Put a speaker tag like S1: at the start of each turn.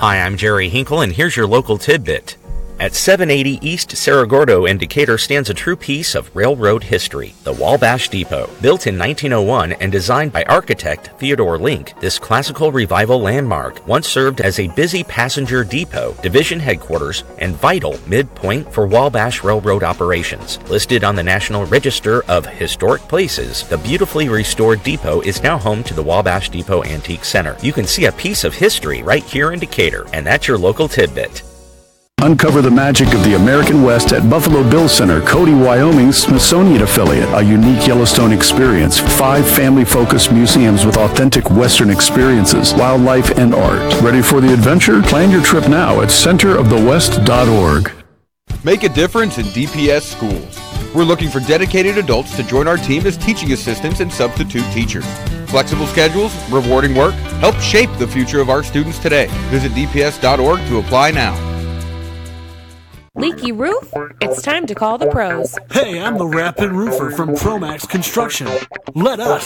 S1: Hi, I'm Jerry Hinkle, and here's your local tidbit. At 780 East Cerro Gordo in Decatur stands a true piece of railroad history, the Wabash Depot. Built in 1901 and designed by architect Theodore Link, this classical revival landmark once served as a busy passenger depot, division headquarters, and vital midpoint for Wabash Railroad operations. Listed on the National Register of Historic Places, the beautifully restored depot is now home to the Wabash Depot Antique Center. You can see a piece of history right here in Decatur, and that's your local tidbit.
S2: Uncover the magic of the American West at Buffalo Bill Center, Cody, Wyoming's Smithsonian affiliate. A unique Yellowstone experience. 5 family-focused museums with authentic Western experiences, wildlife, and art. Ready for the adventure? Plan your trip now at centerofthewest.org.
S3: Make a difference in DPS schools. We're looking for dedicated adults to join our team as teaching assistants and substitute teachers. Flexible schedules, rewarding work, help shape the future of our students today. Visit dps.org to apply now.
S4: Leaky roof? It's time to call the pros.
S5: Hey, I'm the Rappin' Roofer from Promax Construction. Let us